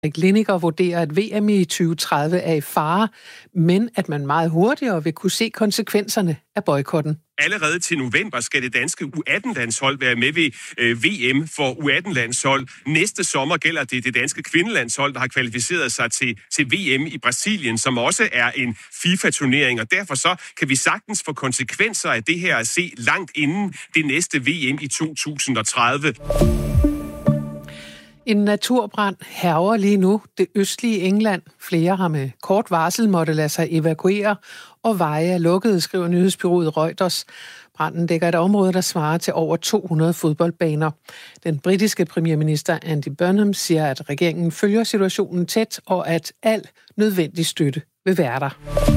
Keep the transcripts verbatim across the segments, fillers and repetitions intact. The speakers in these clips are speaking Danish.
Lineker vurderer, at V M i tyve tredive er i fare, men at man meget hurtigere vil kunne se konsekvenserne af boykotten. Allerede til november skal det danske U atten-landshold være med ved øh, V M for U atten-landshold. Næste sommer gælder det det danske kvindelandshold, der har kvalificeret sig til, til V M i Brasilien, som også er en FIFA-turnering. Og derfor så kan vi sagtens få konsekvenser af det her at se langt inden det næste V M i to tusind og tredive. En naturbrand hærger lige nu det østlige England. Flere har med kort varsel måtte lade sig evakuere, og veje er lukkede, skriver nyhedsbureauet Reuters. Branden dækker et område, der svarer til over to hundrede fodboldbaner. Den britiske premierminister Andy Burnham siger, at regeringen følger situationen tæt, og at al nødvendig støtte vil være der.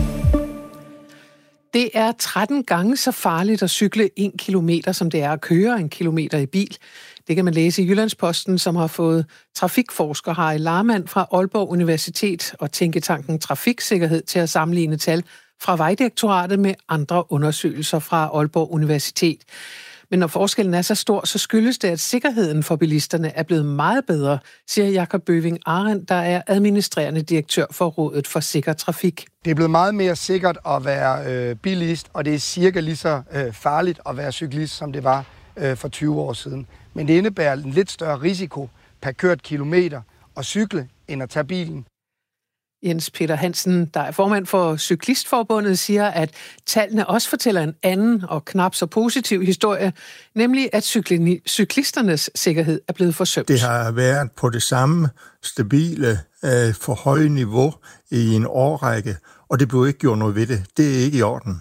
Det er tretten gange så farligt at cykle en kilometer, som det er at køre en kilometer i bil. Det kan man læse i Jyllandsposten, som har fået trafikforsker Harry Lahrmann fra Aalborg Universitet og tænketanken Trafiksikkerhed til at sammenligne tal fra Vejdirektoratet med andre undersøgelser fra Aalborg Universitet. Men når forskellen er så stor, så skyldes det, at sikkerheden for bilisterne er blevet meget bedre, siger Jakob Bøving Arendt, der er administrerende direktør for Rådet for Sikker Trafik. Det er blevet meget mere sikkert at være øh, bilist, og det er cirka lige så øh, farligt at være cyklist, som det var øh, for tyve år siden. Men det indebærer en lidt større risiko per kørt kilometer at cykle, end at tage bilen. Jens Peter Hansen, der er formand for Cyklistforbundet, siger, at tallene også fortæller en anden og knap så positiv historie, nemlig at cykli- cyklisternes sikkerhed er blevet forsømt. Det har været på det samme stabile, øh, for høje niveau i en årrække, og det blev ikke gjort noget ved det. Det er ikke i orden.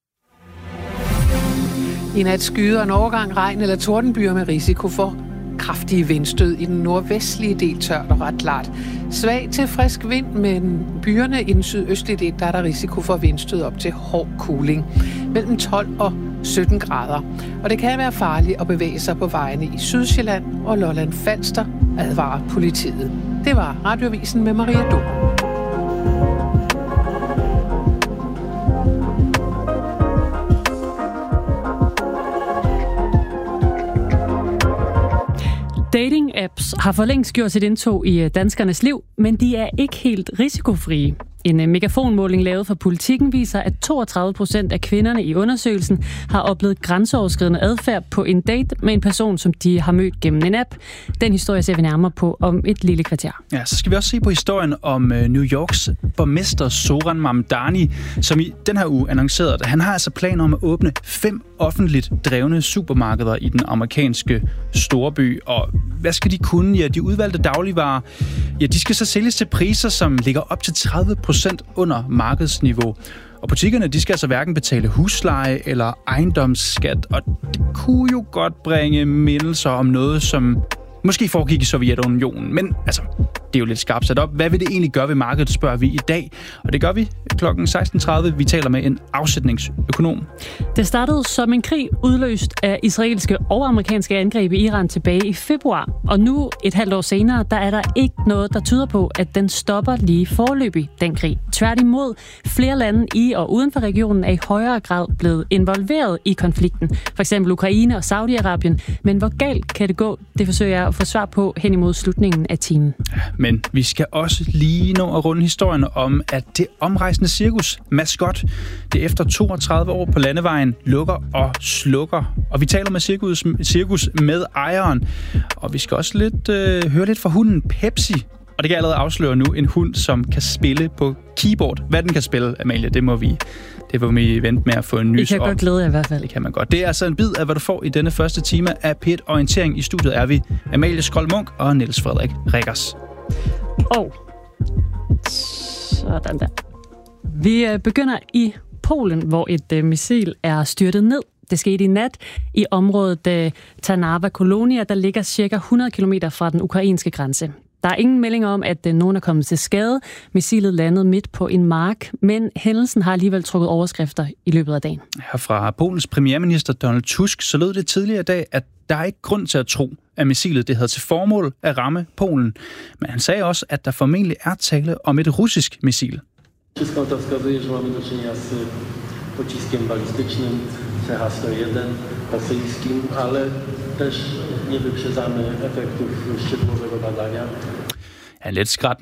I nat skyder en overgang regn eller tordenbyer med risiko for kraftige vindstød i den nordvestlige del, tørt og ret klart. Svag til frisk vind, men byerne i den sydøstlige del, der er der risiko for vindstød op til hård kuling. Mellem tolv og sytten grader. Og det kan være farligt at bevæge sig på vejene i Sydsjælland og Lolland Falster, advarer politiet. Det var Radioavisen med Maria Dom. Dating-apps har for længst gjort sit indtog i danskernes liv, men de er ikke helt risikofrie. En megafonmåling lavet for Politikken viser, at toogtredive procent af kvinderne i undersøgelsen har oplevet grænseoverskridende adfærd på en date med en person, som de har mødt gennem en app. Den historie ser vi nærmere på om et lille kvarter. Ja, så skal vi også se på historien om New Yorks borgmester Zoran Mamdani, som i den her uge annoncerede, at han har altså planer om at åbne fem offentligt drevne supermarkeder i den amerikanske storby. Og hvad skal de kunne? Ja, de udvalgte dagligvarer, ja, de skal så sælges til priser, som ligger op til tredive procent under markedsniveau. Og butikkerne, de skal altså hverken betale husleje eller ejendomsskat, og det kunne jo godt bringe mindelser om noget, som måske foregik i Sovjetunionen. Men altså, det er jo lidt skarpt sat op. Hvad vil det egentlig gøre ved markedet, spørger vi i dag. Og det gør vi klokken seksten tredive. Vi taler med en afsætningsøkonom. Det startede som en krig udløst af israelske og amerikanske angreb i Iran tilbage i februar. Og nu, et halvt år senere, der er der ikke noget, der tyder på, at den stopper lige foreløbig, den krig. Tværtimod, flere lande i og uden for regionen er i højere grad blevet involveret i konflikten. For eksempel Ukraine og Saudi-Arabien. Men hvor galt kan det gå? Det forsøger jeg at få svar på hen imod slutningen af timen. Men vi skal også lige nå at runde historien om, at det omrejsende cirkus Mascot, det efter toogtredive år på landevejen, lukker og slukker. Og vi taler med cirkus, cirkus med ejeren. Og vi skal også lidt øh, høre lidt fra hunden Pepsi. Og det kan allerede afsløre nu en hund, som kan spille på keyboard. Hvad den kan spille, Amalie, det må vi... Det vil vi vente med at få en nys om. Det kan godt glæde jer i hvert fald. Det kan man godt. Det er altså en bid af, hvad du får i denne første time af P et Orientering. I studiet er vi Amalie Skjold Munk og Niels Frederik Rikkers. Og sådan der. Vi begynder i Polen, hvor et missil er styrtet ned. Det skete i nat i området Tarnawa Kolonia, der ligger cirka hundrede kilometer fra den ukrainske grænse. Der er ingen meldinger om, at nogen er kommet til skade. Missilet landede midt på en mark, men hændelsen har alligevel trukket overskrifter i løbet af dagen. Her fra Polens premierminister Donald Tusk, så lød det tidligere i dag, at der er ikke grund til at tro, at missilet det havde til formål at ramme Polen. Men han sagde også, at der formentlig er tale om et russisk missil. Wszystko to wskazuje, że mamy do czynienia z pociskiem balistycznym C H sto jeden rosyjskim, ale też nie wyprzedzamy efektów szczegółowego badania. Han let skrat